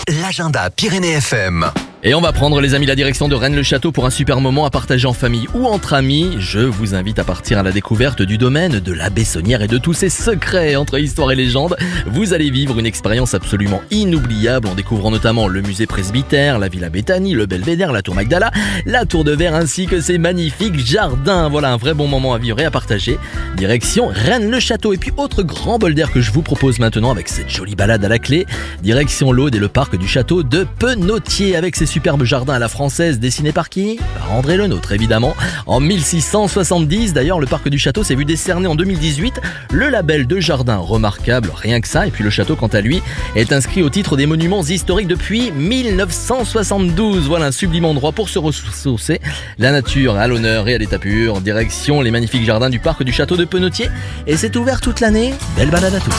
L'agenda Pyrénées FM. Et on va prendre les amis la direction de Rennes-le-Château pour un super moment à partager en famille ou entre amis. Je vous invite à partir à la découverte du domaine de la Bessonnière et de tous ses secrets entre histoire et légende. Vous allez vivre une expérience absolument inoubliable en découvrant notamment le musée presbytère, la Villa Béthanie, le Belvédère, la tour Magdala, la tour de Verre ainsi que ses magnifiques jardins. Voilà un vrai bon moment à vivre et à partager. Direction Rennes-le-Château. Et puis autre grand bol d'air que je vous propose maintenant avec cette jolie balade à la clé. Direction l'Aude et le parc du château de Penotier avec ses superbe jardin à la française dessiné par qui ? Par André Le Nôtre évidemment. En 1670 d'ailleurs, le parc du château s'est vu décerner en 2018 le label de jardin remarquable, rien que ça. Et puis le château quant à lui est inscrit au titre des monuments historiques depuis 1972. Voilà un sublime endroit pour se ressourcer. La nature à l'honneur et à l'état pur. Direction les magnifiques jardins du parc du château de Penotier. Et c'est ouvert toute l'année. Belle balade à tous.